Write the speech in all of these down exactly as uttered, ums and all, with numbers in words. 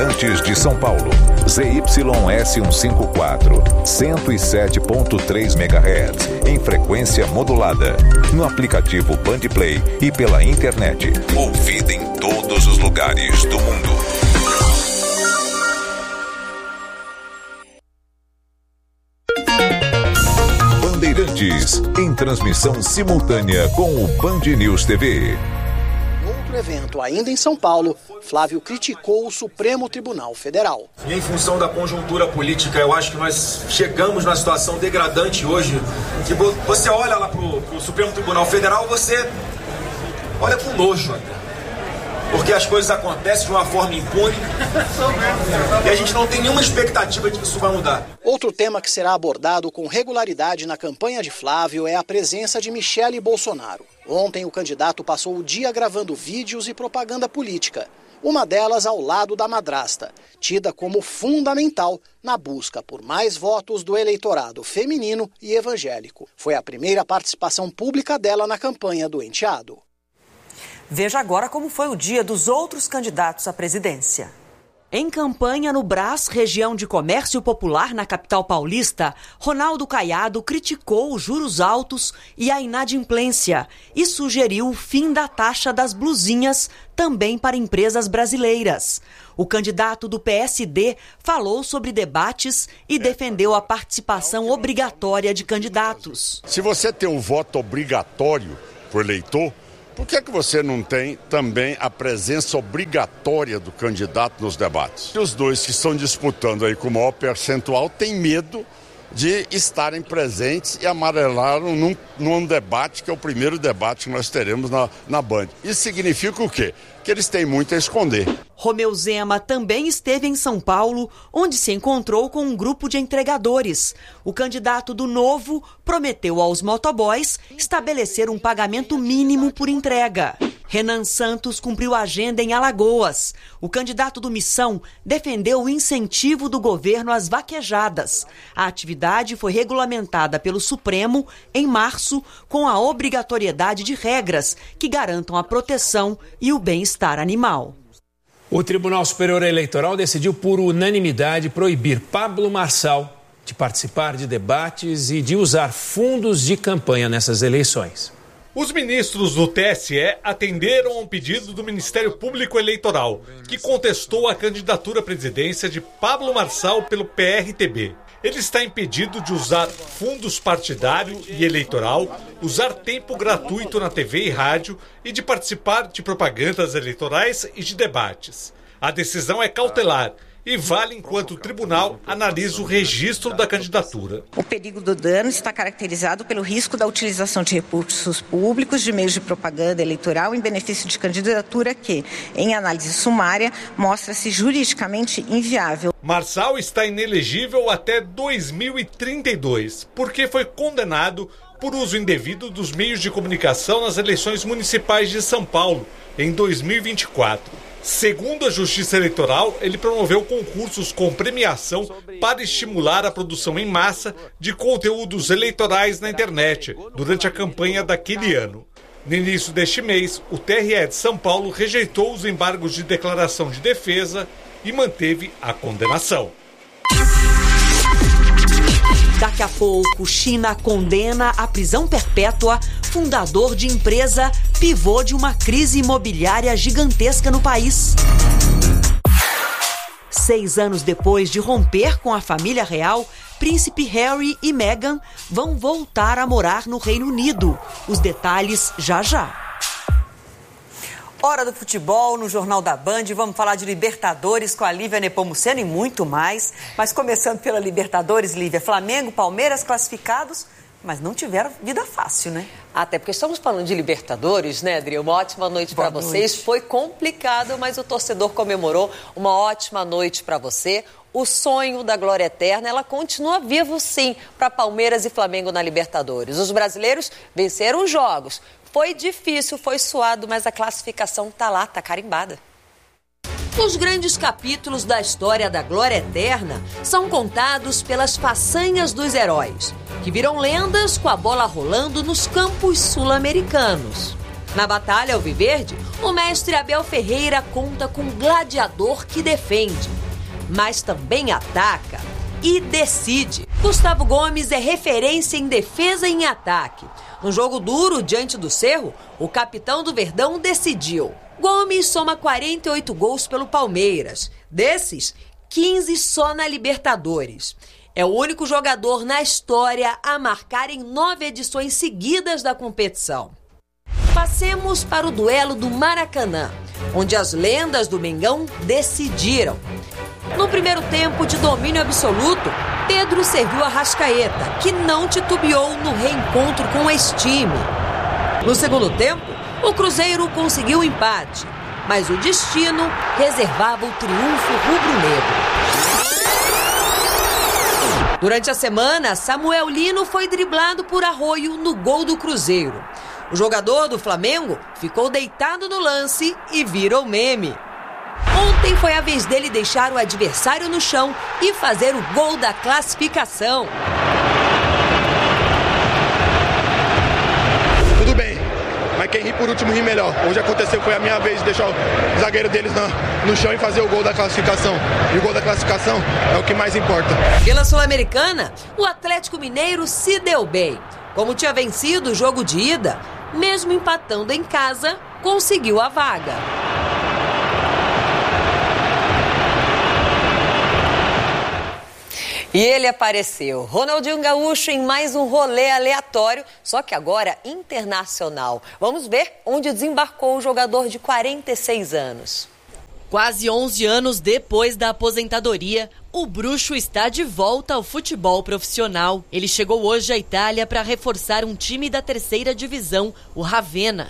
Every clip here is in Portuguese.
Bandeirantes de São Paulo, Z Y S cento e cinquenta e quatro, cento e sete ponto três megahertz, em frequência modulada, no aplicativo Bandplay e pela internet. Ouvida em todos os lugares do mundo. Bandeirantes, em transmissão simultânea com o Band News T V. Outro evento, ainda em São Paulo, Flávio criticou o Supremo Tribunal Federal. E em função da conjuntura política, eu acho que nós chegamos numa situação degradante hoje, que você olha lá pro, pro Supremo Tribunal Federal, você olha com nojo até. Porque as coisas acontecem de uma forma impune e a gente não tem nenhuma expectativa de que isso vai mudar. Outro tema que será abordado com regularidade na campanha de Flávio é a presença de Michele Bolsonaro. Ontem o candidato passou o dia gravando vídeos e propaganda política. Uma delas ao lado da madrasta, tida como fundamental na busca por mais votos do eleitorado feminino e evangélico. Foi a primeira participação pública dela na campanha do enteado. Veja agora como foi o dia dos outros candidatos à presidência. Em campanha no Brás, região de comércio popular na capital paulista, Ronaldo Caiado criticou os juros altos e a inadimplência e sugeriu o fim da taxa das blusinhas também para empresas brasileiras. O candidato do P S D falou sobre debates e defendeu a participação obrigatória de candidatos. Se você tem um voto obrigatório para o eleitor, por que é que você não tem também a presença obrigatória do candidato nos debates? Os dois que estão disputando aí com o maior percentual têm medo de estarem presentes e amarelaram num, num debate que é o primeiro debate que nós teremos na, na Band. Isso significa o quê? Que eles têm muito a esconder. Romeu Zema também esteve em São Paulo, onde se encontrou com um grupo de entregadores. O candidato do Novo prometeu aos motoboys estabelecer um pagamento mínimo por entrega. Renan Santos cumpriu a agenda em Alagoas. O candidato do Missão defendeu o incentivo do governo às vaquejadas. A atividade foi regulamentada pelo Supremo em março, com a obrigatoriedade de regras que garantam a proteção e o bem-estar animal. O Tribunal Superior Eleitoral decidiu por unanimidade proibir Pablo Marçal de participar de debates e de usar fundos de campanha nessas eleições. Os ministros do T S E atenderam a um pedido do Ministério Público Eleitoral, que contestou a candidatura à presidência de Pablo Marçal pelo P R T B. Ele está impedido de usar fundos partidário e eleitoral, usar tempo gratuito na T V e rádio e de participar de propagandas eleitorais e de debates. A decisão é cautelar e vale enquanto o tribunal analisa o registro da candidatura. O perigo do dano está caracterizado pelo risco da utilização de recursos públicos de meios de propaganda eleitoral em benefício de candidatura que, em análise sumária, mostra-se juridicamente inviável. Marçal está inelegível até dois mil e trinta e dois, porque foi condenado por uso indevido dos meios de comunicação nas eleições municipais de São Paulo, em dois mil e vinte e quatro. Segundo a Justiça Eleitoral, ele promoveu concursos com premiação para estimular a produção em massa de conteúdos eleitorais na internet durante a campanha daquele ano. No início deste mês, o T R E de São Paulo rejeitou os embargos de declaração de defesa e manteve a condenação. Daqui a pouco, China condena à prisão perpétua fundador de empresa pivô de uma crise imobiliária gigantesca no país. Seis anos depois de romper com a família real, Príncipe Harry e Meghan vão voltar a morar no Reino Unido. Os detalhes já já. Hora do futebol no Jornal da Band. Vamos falar de Libertadores com a Lívia Nepomuceno e muito mais. Mas começando pela Libertadores, Lívia, Flamengo, Palmeiras classificados, mas não tiveram vida fácil, né? Até porque estamos falando de Libertadores, né, Adri? Uma ótima noite para vocês. Foi complicado, mas o torcedor comemorou. Uma ótima noite para você. O sonho da glória eterna, ela continua vivo, sim, para Palmeiras e Flamengo na Libertadores. Os brasileiros venceram os jogos. Foi difícil, foi suado, mas a classificação tá lá, tá carimbada. Os grandes capítulos da história da glória eterna são contados pelas façanhas dos heróis, que viram lendas com a bola rolando nos campos sul-americanos. Na batalha alviverde, o mestre Abel Ferreira conta com um gladiador que defende, mas também ataca e decide. Gustavo Gomes é referência em defesa e em ataque. No jogo duro diante do Cerro, o capitão do Verdão decidiu. Gomes soma quarenta e oito gols pelo Palmeiras. Desses, quinze só na Libertadores. É o único jogador na história a marcar em nove edições seguidas da competição. Passemos para o duelo do Maracanã, onde as lendas do Mengão decidiram. No primeiro tempo de domínio absoluto, Pedro serviu a Arrascaeta, que não titubeou no reencontro com esse time. No segundo tempo, o Cruzeiro conseguiu o empate, mas o destino reservava o triunfo rubro-negro. Durante a semana, Samuel Lino foi driblado por Arroio no gol do Cruzeiro. O jogador do Flamengo ficou deitado no lance e virou meme. Ontem foi a vez dele deixar o adversário no chão e fazer o gol da classificação. Tudo bem, mas quem ri por último ri melhor. Hoje aconteceu, foi a minha vez de deixar o zagueiro deles no, no chão e fazer o gol da classificação. E o gol da classificação é o que mais importa. Pela Sul-Americana, o Atlético Mineiro se deu bem. Como tinha vencido o jogo de ida, mesmo empatando em casa, conseguiu a vaga. E ele apareceu, Ronaldinho Gaúcho, em mais um rolê aleatório, só que agora internacional. Vamos ver onde desembarcou o jogador de quarenta e seis anos. Quase onze anos depois da aposentadoria, o bruxo está de volta ao futebol profissional. Ele chegou hoje à Itália para reforçar um time da terceira divisão, o Ravenna.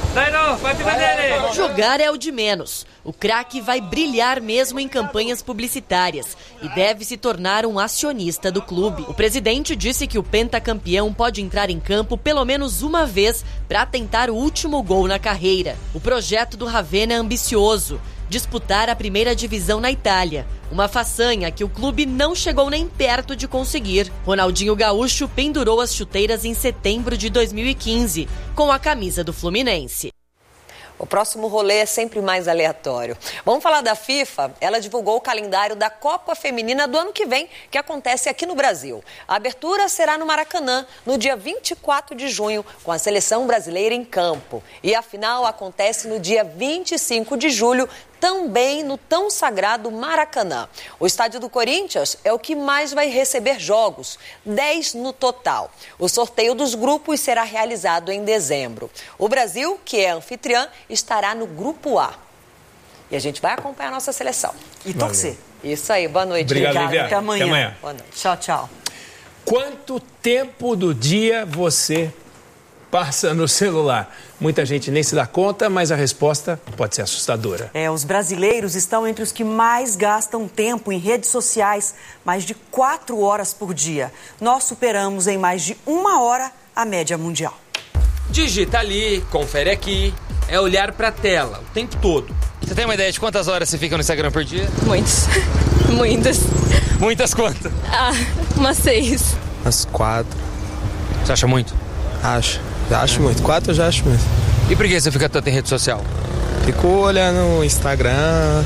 Jogar é o de menos. O craque vai brilhar mesmo em campanhas publicitárias e deve se tornar um acionista do clube. O presidente disse que o pentacampeão pode entrar em campo pelo menos uma vez para tentar o último gol na carreira. O projeto do Ravenna é ambicioso: disputar a primeira divisão na Itália, uma façanha que o clube não chegou nem perto de conseguir. Ronaldinho Gaúcho pendurou as chuteiras em setembro de dois mil e quinze, com a camisa do Fluminense. O próximo rolê é sempre mais aleatório. Vamos falar da FIFA? Ela divulgou o calendário da Copa Feminina do ano que vem, que acontece aqui no Brasil. A abertura será no Maracanã, no dia vinte e quatro de junho, com a seleção brasileira em campo. E a final acontece no dia vinte e cinco de julho, também no tão sagrado Maracanã. O estádio do Corinthians é o que mais vai receber jogos, dez no total. O sorteio dos grupos será realizado em dezembro. O Brasil, que é anfitriã, estará no grupo A. E a gente vai acompanhar a nossa seleção. E torcer. Isso aí, boa noite. Obrigado, Lívia. Até amanhã. Até amanhã. Boa noite. Tchau, tchau. Quanto tempo do dia você passa no celular? Muita gente nem se dá conta, mas a resposta pode ser assustadora. É, os brasileiros estão entre os que mais gastam tempo em redes sociais, mais de quatro horas por dia. Nós superamos em mais de uma hora a média mundial. Digita ali, confere aqui, é olhar pra tela o tempo todo. Você tem uma ideia de quantas horas você fica no Instagram por dia? Muitas. Muitas. Muitas quantas? Ah, umas seis. Umas quatro. Você acha muito? Acho. Já acho muito. Quatro eu já acho muito. E por que você fica tanto em rede social? Fico olhando Instagram,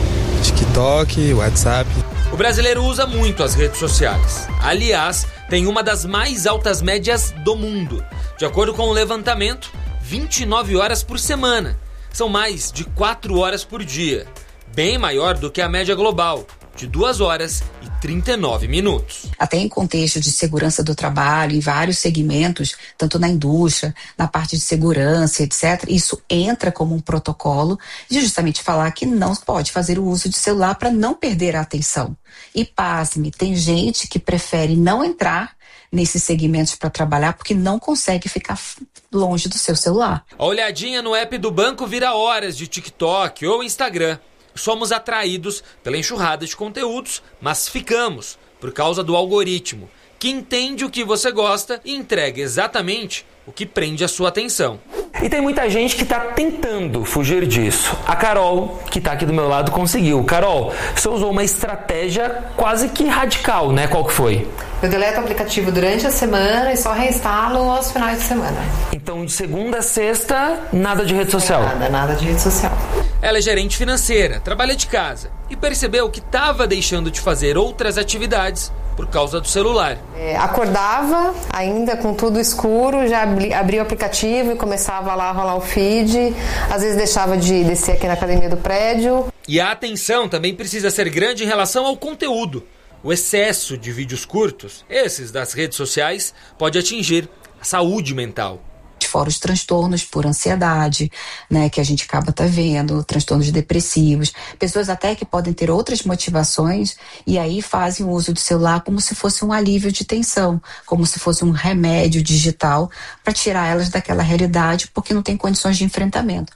TikTok, WhatsApp. O brasileiro usa muito as redes sociais. Aliás, tem uma das mais altas médias do mundo. De acordo com o levantamento, vinte e nove horas por semana. São mais de quatro horas por dia. Bem maior do que a média global, de duas horas e trinta e nove minutos. Até em contexto de segurança do trabalho, em vários segmentos, tanto na indústria, na parte de segurança, etcétera, isso entra como um protocolo de justamente falar que não pode fazer o uso de celular para não perder a atenção. E pasme, tem gente que prefere não entrar nesses segmentos para trabalhar porque não consegue ficar longe do seu celular. A olhadinha no app do banco vira horas de TikTok ou Instagram. Somos atraídos pela enxurrada de conteúdos, mas ficamos por causa do algoritmo, que entende o que você gosta e entrega exatamente o que prende a sua atenção. E tem muita gente que está tentando fugir disso. A Carol, que está aqui do meu lado, conseguiu. Carol, você usou uma estratégia quase que radical, né? Qual que foi? Eu deleto o aplicativo durante a semana e só reinstalo aos finais de semana. Então, de segunda a sexta, nada de rede social. Nada, nada de rede social. Ela é gerente financeira, trabalha de casa e percebeu que estava deixando de fazer outras atividades por causa do celular. É, acordava ainda com tudo escuro, já abri, abria o aplicativo e começava lá a rolar o feed. Às vezes deixava de descer aqui na academia do prédio. E a atenção também precisa ser grande em relação ao conteúdo. O excesso de vídeos curtos, esses das redes sociais, pode atingir a saúde mental. Fora os transtornos por ansiedade, né, que a gente acaba tá vendo, transtornos depressivos, pessoas até que podem ter outras motivações e aí fazem o uso do celular como se fosse um alívio de tensão, como se fosse um remédio digital para tirar elas daquela realidade porque não tem condições de enfrentamento.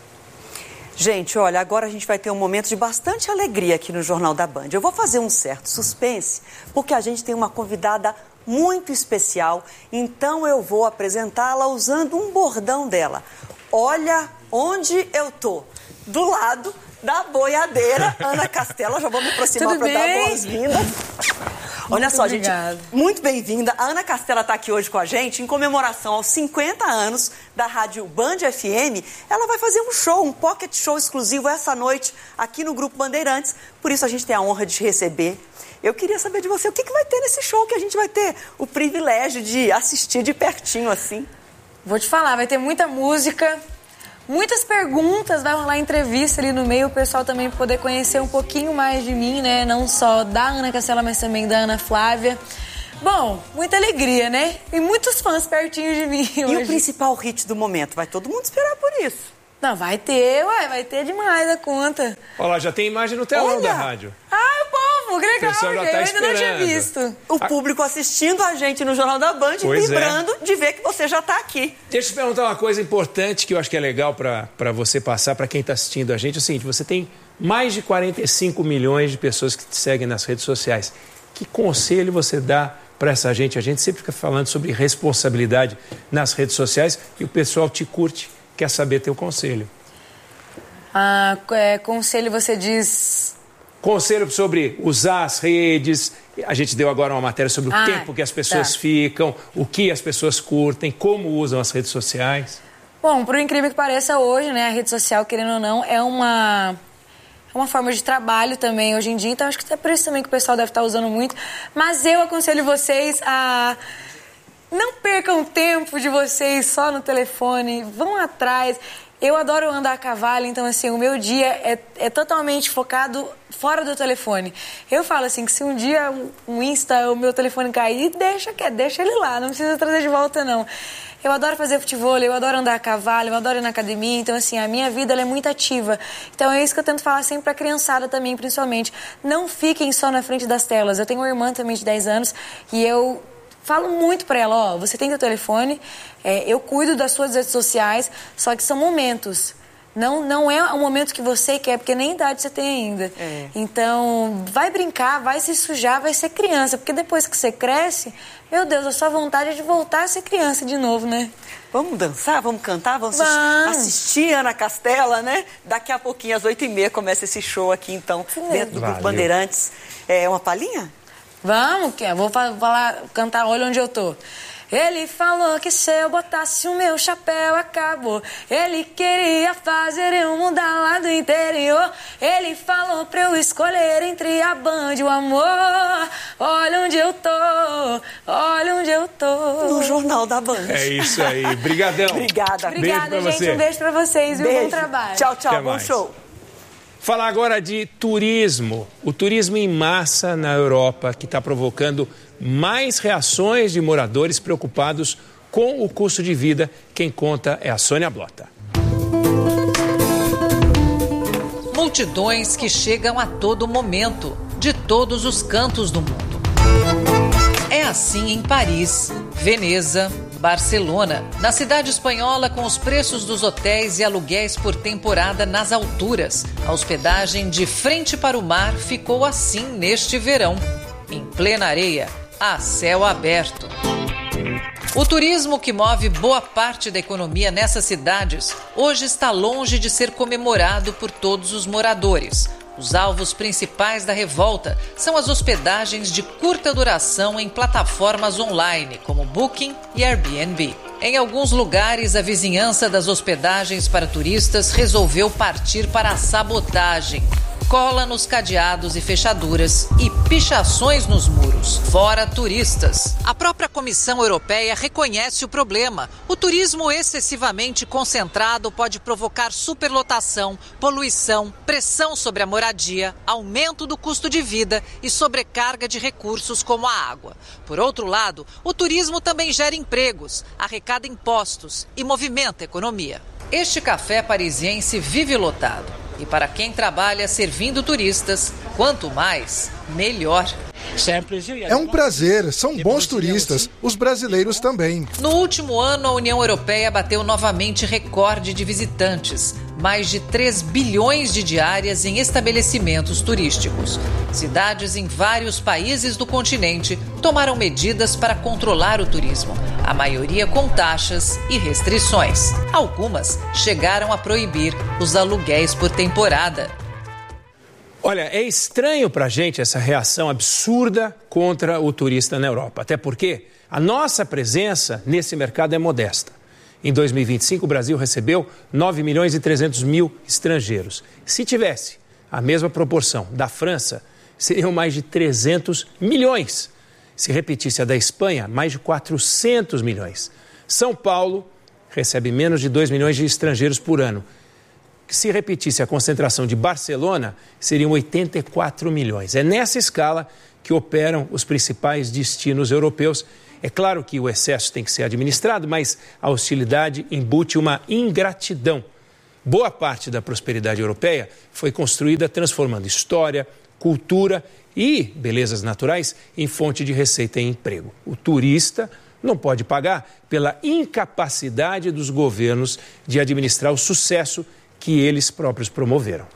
Gente, olha, agora a gente vai ter um momento de bastante alegria aqui no Jornal da Band. Eu vou fazer um certo suspense, porque a gente tem uma convidada muito especial, então eu vou apresentá-la usando um bordão dela. Olha onde eu tô, do lado da boiadeira Ana Castela. Já vou me aproximar para dar boas-vindas. Olha muito só, obrigada. Gente, muito bem-vinda. A Ana Castela está aqui hoje com a gente em comemoração aos cinquenta anos da rádio Band F M. Ela vai fazer um show, um pocket show exclusivo essa noite aqui no Grupo Bandeirantes. Por isso a gente tem a honra de te receber. Eu queria saber de você, o que, que vai ter nesse show que a gente vai ter o privilégio de assistir de pertinho assim? Vou te falar, vai ter muita música, muitas perguntas, vai rolar entrevista ali no meio, o pessoal também poder conhecer um pouquinho mais de mim, né? Não só da Ana Castela, mas também da Ana Flávia. Bom, muita alegria, né? E muitos fãs pertinho de mim hoje. E o principal hit do momento? Vai todo mundo esperar por isso. Não, vai ter, ué, vai ter demais a conta. Olha lá, já tem imagem no telão Olha. da rádio. Ah, o povo, que legal, já gente, tá eu ainda não tinha visto. O público assistindo a gente no Jornal da Band, Pois vibrando é. de ver que você já está aqui. Deixa eu te perguntar uma coisa importante que eu acho que é legal para você passar para quem está assistindo a gente. É o seguinte, você tem mais de quarenta e cinco milhões de pessoas que te seguem nas redes sociais. Que conselho você dá para essa gente? A gente sempre fica falando sobre responsabilidade nas redes sociais e o pessoal te curte, quer saber teu conselho. Ah, é, conselho você diz... Conselho sobre usar as redes. A gente deu agora uma matéria sobre o ah, tempo que as pessoas tá. ficam, o que as pessoas curtem, como usam as redes sociais. Bom, por incrível que pareça hoje, né, a rede social, querendo ou não, é uma, é uma forma de trabalho também hoje em dia. Então acho que é por isso também que o pessoal deve estar usando muito. Mas eu aconselho vocês a... não percam tempo de vocês só no telefone, vão atrás. Eu adoro andar a cavalo, então assim, o meu dia é, é totalmente focado fora do telefone. Eu falo assim, que se um dia o Insta, o meu telefone cair, deixa que deixa ele lá, não precisa trazer de volta não. Eu adoro fazer futebol, eu adoro andar a cavalo, eu adoro ir na academia, então assim, a minha vida ela é muito ativa. Então é isso que eu tento falar sempre pra criançada também, principalmente. Não fiquem só na frente das telas. Eu tenho uma irmã também de dez anos e eu... falo muito pra ela, ó, você tem teu telefone, é, eu cuido das suas redes sociais, só que são momentos. Não, não é o momento que você quer, porque nem idade você tem ainda. É. Então, vai brincar, vai se sujar, vai ser criança, porque depois que você cresce, meu Deus, a sua vontade é de voltar a ser criança de novo, né? Vamos dançar, vamos cantar, vamos, vamos. assistir Ana Castela, né? Daqui a pouquinho, às oito e meia, começa esse show aqui, então, Sim, dentro do Grupo Bandeirantes. É uma palhinha? Vamos, que vou falar, cantar Olha Onde Eu Tô. Ele falou que se eu botasse o meu chapéu acabou. Ele queria fazer eu mudar lá do interior. Ele falou pra eu escolher entre a Band e o amor. Olha onde eu tô, olha onde eu tô. No Jornal da Band. É isso aí, brigadão. Obrigada. Obrigada, beijo pra gente, você. um beijo pra vocês e um bom trabalho. Tchau, tchau, Até bom mais. show. Falar agora de turismo. O turismo em massa na Europa, que está provocando mais reações de moradores preocupados com o custo de vida. Quem conta é a Sônia Blota. Multidões que chegam a todo momento, de todos os cantos do mundo. É assim em Paris, Veneza, Barcelona, na cidade espanhola, com os preços dos hotéis e aluguéis por temporada nas alturas. A hospedagem de frente para o mar ficou assim neste verão, em plena areia, a céu aberto. O turismo, que move boa parte da economia nessas cidades, hoje está longe de ser comemorado por todos os moradores. Os alvos principais da revolta são as hospedagens de curta duração em plataformas online, como Booking e Airbnb. Em alguns lugares, a vizinhança das hospedagens para turistas resolveu partir para a sabotagem. Cola nos cadeados e fechaduras e pichações nos muros. Fora turistas. A própria Comissão Europeia reconhece o problema. O turismo excessivamente concentrado pode provocar superlotação, poluição, pressão sobre a moradia, aumento do custo de vida e sobrecarga de recursos como a água. Por outro lado, o turismo também gera empregos, arrecada impostos e movimenta a economia. Este café parisiense vive lotado. E para quem trabalha servindo turistas, quanto mais, melhor. É um prazer, são bons turistas, os brasileiros também. No último ano, a União Europeia bateu novamente recorde de visitantes. Mais de três bilhões de diárias em estabelecimentos turísticos. Cidades em vários países do continente tomaram medidas para controlar o turismo, a maioria com taxas e restrições. Algumas chegaram a proibir os aluguéis por temporada. Olha, é estranho pra gente essa reação absurda contra o turista na Europa, até porque a nossa presença nesse mercado é modesta. Em dois mil e vinte e cinco, o Brasil recebeu nove milhões e trezentos mil estrangeiros. Se tivesse a mesma proporção da França, seriam mais de trezentos milhões. Se repetisse a da Espanha, mais de quatrocentos milhões. São Paulo recebe menos de dois milhões de estrangeiros por ano. Se repetisse a concentração de Barcelona, seriam oitenta e quatro milhões. É nessa escala que operam os principais destinos europeus. É claro que o excesso tem que ser administrado, mas a hostilidade embute uma ingratidão. Boa parte da prosperidade europeia foi construída transformando história, cultura e belezas naturais em fonte de receita e emprego. O turista não pode pagar pela incapacidade dos governos de administrar o sucesso que eles próprios promoveram.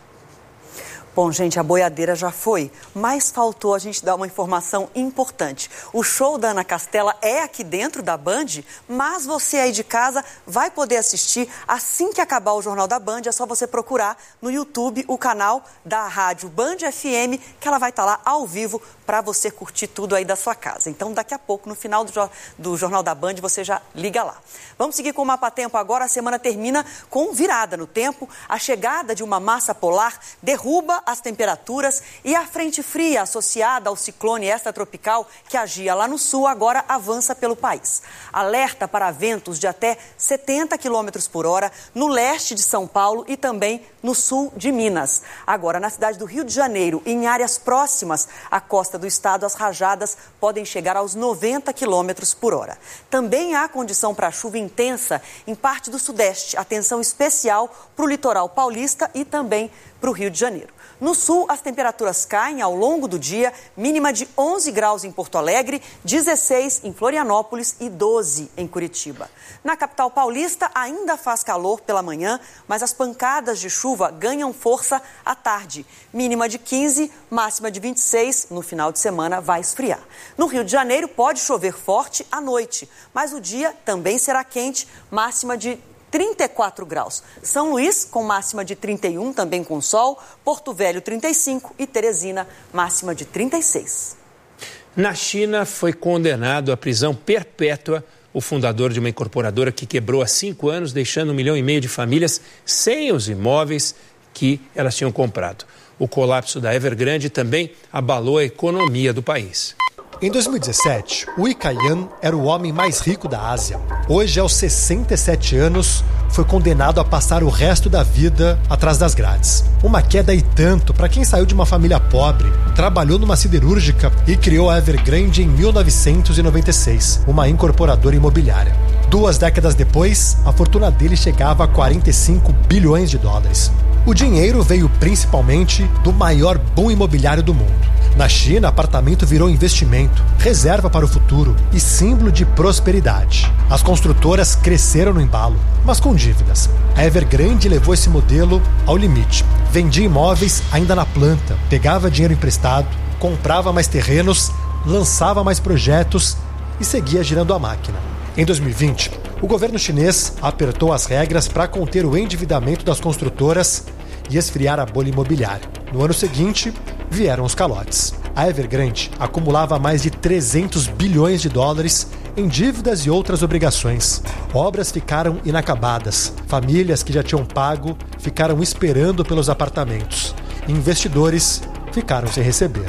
Bom, gente, a boiadeira já foi, mas faltou a gente dar uma informação importante. O show da Ana Castela é aqui dentro da Band, mas você aí de casa vai poder assistir assim que acabar o Jornal da Band. É só você procurar no YouTube o canal da rádio Band F M, que ela vai estar lá ao vivo para você curtir tudo aí da sua casa. Então, daqui a pouco, no final do, do Jornal da Band, você já liga lá. Vamos seguir com o Mapa Tempo agora. A semana termina com virada no tempo. A chegada de uma massa polar derruba as temperaturas e a frente fria associada ao ciclone extratropical que agia lá no sul agora avança pelo país. Alerta para ventos de até setenta quilômetros por hora no leste de São Paulo e também no sul de Minas. Agora, na cidade do Rio de Janeiro e em áreas próximas à costa do estado, as rajadas podem chegar aos noventa quilômetros por hora. Também há condição para chuva intensa em parte do sudeste. Atenção especial para o litoral paulista e também para o Rio de Janeiro. No sul, as temperaturas caem ao longo do dia, mínima de onze graus em Porto Alegre, dezesseis em Florianópolis e doze em Curitiba. Na capital paulista, ainda faz calor pela manhã, mas as pancadas de chuva ganham força à tarde. Mínima de quinze, máxima de vinte e seis, no final de semana vai esfriar. No Rio de Janeiro, pode chover forte à noite, mas o dia também será quente, máxima de trinta e quatro graus. São Luís, com máxima de trinta e um, também com sol. Porto Velho, trinta e cinco. E Teresina, máxima de trinta e seis. Na China, foi condenado à prisão perpétua o fundador de uma incorporadora que quebrou há cinco anos, deixando um milhão e meio de famílias sem os imóveis que elas tinham comprado. O colapso da Evergrande também abalou a economia do país. Em dois mil e dezessete, Wu Kaiyan era o homem mais rico da Ásia. Hoje, aos sessenta e sete anos, foi condenado a passar o resto da vida atrás das grades. Uma queda e tanto para quem saiu de uma família pobre, trabalhou numa siderúrgica e criou a Evergrande em mil novecentos e noventa e seis, uma incorporadora imobiliária. Duas décadas depois, a fortuna dele chegava a quarenta e cinco bilhões de dólares. O dinheiro veio principalmente do maior boom imobiliário do mundo. Na China, apartamento virou investimento, reserva para o futuro e símbolo de prosperidade. As construtoras cresceram no embalo, mas com dívidas. A Evergrande levou esse modelo ao limite. Vendia imóveis ainda na planta, pegava dinheiro emprestado, comprava mais terrenos, lançava mais projetos e seguia girando a máquina. Em dois mil e vinte, o governo chinês apertou as regras para conter o endividamento das construtoras e esfriar a bolha imobiliária. No ano seguinte, vieram os calotes. A Evergrande acumulava mais de trezentos bilhões de dólares em dívidas e outras obrigações. Obras ficaram inacabadas. Famílias que já tinham pago ficaram esperando pelos apartamentos. Investidores ficaram sem receber.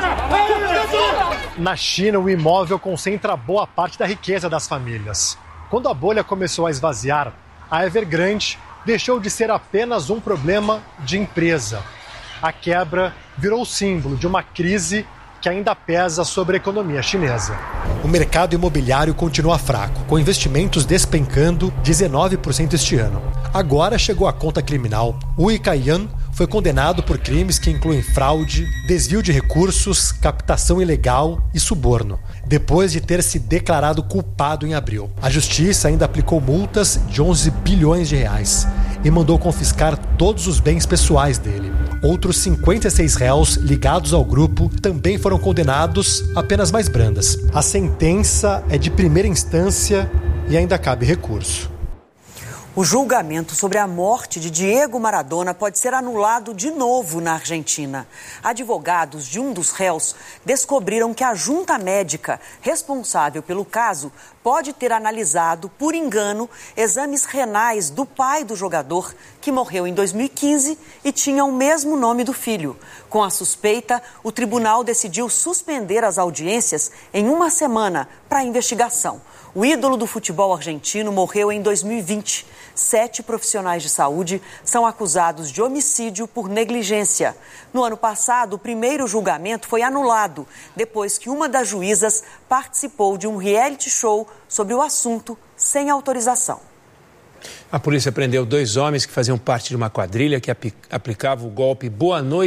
Na China, o imóvel concentra boa parte da riqueza das famílias. Quando a bolha começou a esvaziar, a Evergrande deixou de ser apenas um problema de empresa. A quebra virou símbolo de uma crise que ainda pesa sobre a economia chinesa. O mercado imobiliário continua fraco, com investimentos despencando dezenove por cento este ano. Agora chegou a conta criminal. O Icaian foi condenado por crimes que incluem fraude, desvio de recursos, captação ilegal e suborno, depois de ter se declarado culpado em abril. A justiça ainda aplicou multas de onze bilhões de reais e mandou confiscar todos os bens pessoais dele. Outros cinquenta e seis réus ligados ao grupo também foram condenados a penas mais brandas. A sentença é de primeira instância e ainda cabe recurso. O julgamento sobre a morte de Diego Maradona pode ser anulado de novo na Argentina. Advogados de um dos réus descobriram que a junta médica responsável pelo caso pode ter analisado, por engano, exames renais do pai do jogador, que morreu em dois mil e quinze e tinha o mesmo nome do filho. Com a suspeita, o tribunal decidiu suspender as audiências em uma semana para a investigação. O ídolo do futebol argentino morreu em dois mil e vinte. Sete profissionais de saúde são acusados de homicídio por negligência. No ano passado, o primeiro julgamento foi anulado, depois que uma das juízas participou de um reality show sobre o assunto sem autorização. A polícia prendeu dois homens que faziam parte de uma quadrilha que aplicava o golpe Boa Noite.